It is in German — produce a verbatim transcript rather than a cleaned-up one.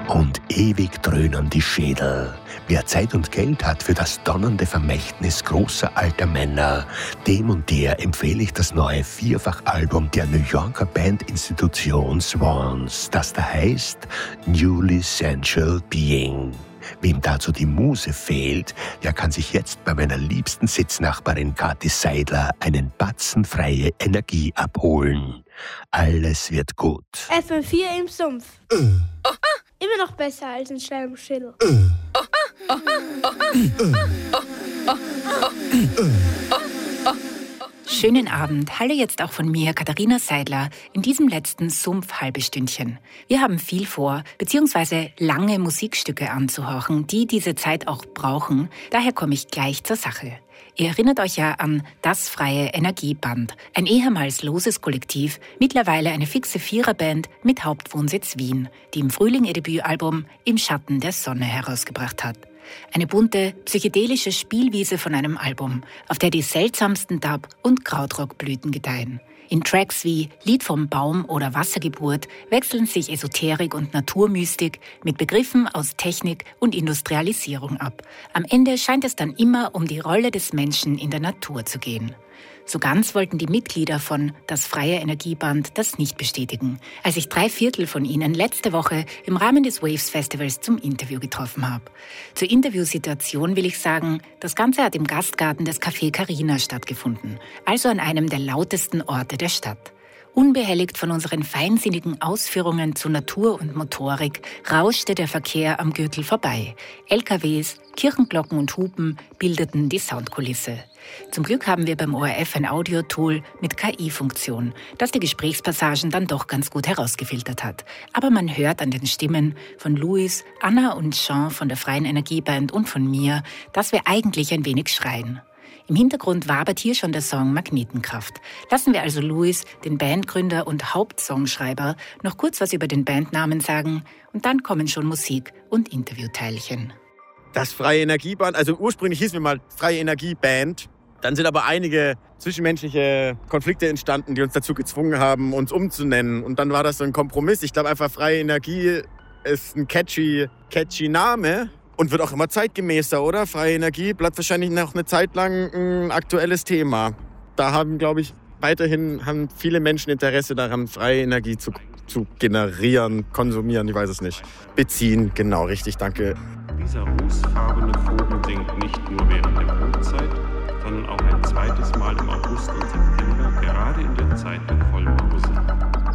und ewig dröhnen die Schädel. Wer Zeit und Geld hat für das donnernde Vermächtnis großer alter Männer, dem und der empfehle ich das neue Vierfachalbum der New Yorker Bandinstitution Swans, das da heißt Newly Sensual Being. Wem dazu die Muse fehlt, der kann sich jetzt bei meiner liebsten Sitznachbarin Kathi Seidler einen Batzen freie Energie abholen. Alles wird gut. F M vier im Sumpf. Uh. Immer noch besser als ein Stein im Schädel. Schönen Abend. Hallo jetzt auch von mir, Katharina Seidler, in diesem letzten Sumpf-Halbestündchen. Wir haben viel vor, beziehungsweise lange Musikstücke anzuhören, die diese Zeit auch brauchen. Daher komme ich gleich zur Sache. Ihr erinnert euch ja an das Freie Energieband, ein ehemals loses Kollektiv, mittlerweile eine fixe Viererband mit Hauptwohnsitz Wien, die im Frühling ihr Debütalbum Im Schatten der Sonne herausgebracht hat. Eine bunte, psychedelische Spielwiese von einem Album, auf der die seltsamsten Dub- und Krautrockblüten gedeihen. In Tracks wie Lied vom Baum oder Wassergeburt wechseln sich Esoterik und Naturmystik mit Begriffen aus Technik und Industrialisierung ab. Am Ende scheint es dann immer um die Rolle des Menschen in der Natur zu gehen. So ganz wollten die Mitglieder von Das Freie Energieband das nicht bestätigen, als ich drei Viertel von ihnen letzte Woche im Rahmen des Waves Festivals zum Interview getroffen habe. Zur Interviewsituation will ich sagen, das Ganze hat im Gastgarten des Café Carina stattgefunden, also an einem der lautesten Orte der Stadt. Unbehelligt von unseren feinsinnigen Ausführungen zu Natur und Motorik rauschte der Verkehr am Gürtel vorbei. L K Ws, Kirchenglocken und Hupen bildeten die Soundkulisse. Zum Glück haben wir beim O R F ein Audio-Tool mit K I-Funktion, das die Gesprächspassagen dann doch ganz gut herausgefiltert hat. Aber man hört an den Stimmen von Louis, Anna und Jean von der Freien Energieband und von mir, dass wir eigentlich ein wenig schreien. Im Hintergrund wabert hier schon der Song Magnetenkraft. Lassen wir also Louis, den Bandgründer und Hauptsongschreiber, noch kurz was über den Bandnamen sagen und dann kommen schon Musik und Interviewteilchen. Das Freie Energieband, also ursprünglich hießen wir mal Freie Energieband. Dann sind aber einige zwischenmenschliche Konflikte entstanden, die uns dazu gezwungen haben, uns umzunennen. Und dann war das so ein Kompromiss. Ich glaube einfach, Freie Energie ist ein catchy, catchy Name. Und wird auch immer zeitgemäßer, oder? Freie Energie bleibt wahrscheinlich noch eine Zeit lang ein aktuelles Thema. Da haben, glaube ich, weiterhin haben viele Menschen Interesse daran, freie Energie zu, zu generieren, konsumieren, ich weiß es nicht. Beziehen, genau, richtig, danke. Dieser rußfarbene Vogel singt nicht nur während der Brutzeit, sondern auch ein zweites Mal im August und September, gerade in der Zeit der Vollmondrosinen.